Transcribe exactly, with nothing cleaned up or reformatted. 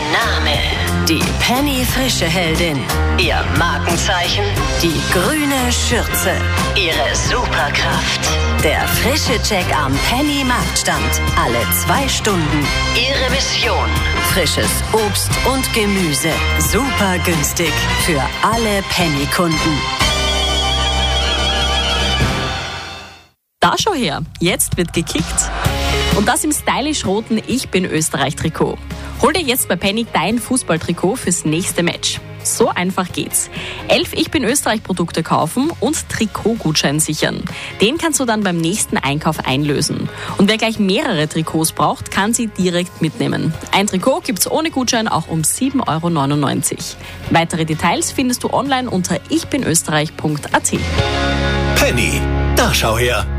Name. Die Penny Frische Heldin. Ihr Markenzeichen. Die grüne Schürze. Ihre Superkraft. Der frische Check am Penny Marktstand. Alle zwei Stunden. Ihre Mission. Frisches Obst und Gemüse. Super günstig für alle Penny-Kunden. Da schau her, jetzt wird gekickt. Und das im stylisch roten Ich bin Österreich-Trikot. Hol dir jetzt bei Penny dein Fußballtrikot fürs nächste Match. So einfach geht's. Elf Ich bin Österreich-Produkte kaufen und Trikotgutschein sichern. Den kannst du dann beim nächsten Einkauf einlösen. Und wer gleich mehrere Trikots braucht, kann sie direkt mitnehmen. Ein Trikot gibt's ohne Gutschein auch um sieben Euro neunundneunzig. Weitere Details findest du online unter ich bin österreich punkt a t. Penny, da schau her.